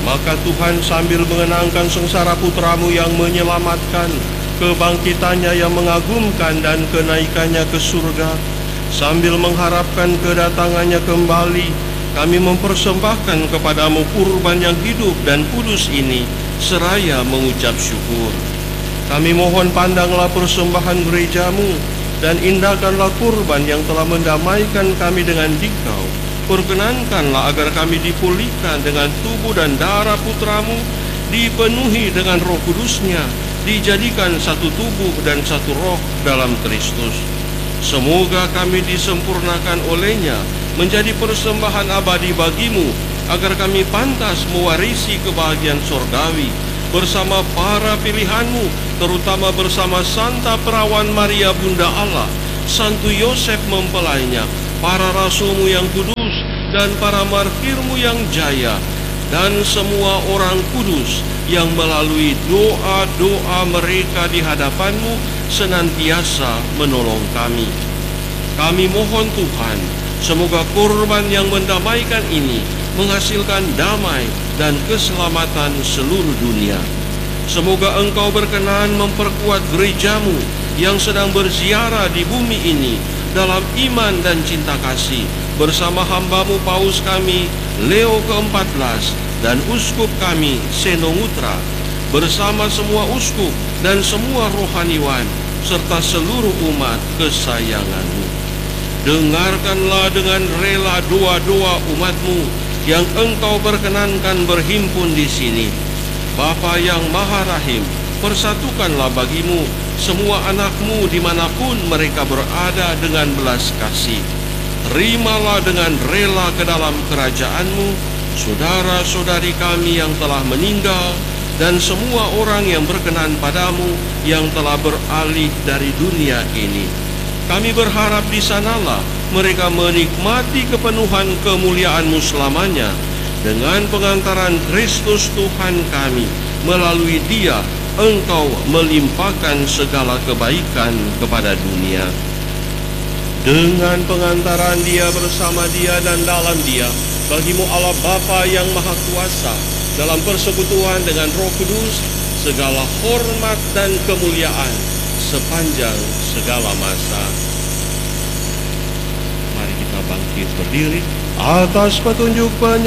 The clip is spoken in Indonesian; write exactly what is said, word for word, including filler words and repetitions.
Maka Tuhan sambil mengenangkan sengsara putramu yang menyelamatkan, kebangkitannya yang mengagumkan dan kenaikannya ke surga, sambil mengharapkan kedatangannya kembali, kami mempersembahkan kepadamu kurban yang hidup dan kudus ini, seraya mengucap syukur. Kami mohon pandanglah persembahan gerejamu, dan indahkanlah kurban yang telah mendamaikan kami dengan Dikau. Perkenankanlah agar kami dipulihkan dengan tubuh dan darah putramu, dipenuhi dengan Roh Kudusnya, dijadikan satu tubuh dan satu roh dalam Kristus. Semoga kami disempurnakan olehnya menjadi persembahan abadi bagimu, agar kami pantas mewarisi kebahagiaan sorgawi bersama para pilihanmu, terutama bersama Santa Perawan Maria Bunda Allah, Santo Yosef mempelainya, para rasulmu yang kudus, dan para martirmu yang jaya, dan semua orang kudus yang melalui doa-doa mereka di hadapanmu senantiasa menolong kami. Kami mohon Tuhan, semoga kurban yang mendamaikan ini menghasilkan damai dan keselamatan seluruh dunia. Semoga Engkau berkenan memperkuat gerejamu yang sedang berziarah di bumi ini dalam iman dan cinta kasih, bersama hambamu Paus kami Leo keempat belas dan uskup kami Senomutra, bersama semua uskup dan semua rohaniwan serta seluruh umat kesayanganmu. Dengarkanlah dengan rela doa-doa umatmu yang Engkau berkenankan berhimpun di sini. Bapa yang Maha Rahim, persatukanlah bagimu semua anakmu dimanapun mereka berada dengan belas kasih. Terimalah dengan rela ke dalam kerajaanmu saudara-saudari kami yang telah meninggal, dan semua orang yang berkenan padamu yang telah beralih dari dunia ini. Kami berharap di sanalah mereka menikmati kepenuhan kemuliaan-Mu selamanya, dengan pengantaran Kristus Tuhan kami. Melalui Dia Engkau melimpahkan segala kebaikan kepada dunia. Dengan pengantaran Dia, bersama Dia, dan dalam Dia, bagimu Allah Bapa yang Maha Kuasa, dalam persekutuan dengan Roh Kudus, segala hormat dan kemuliaan sepanjang segala masa. Mari kita bangkit berdiri atas petunjuk penyembahan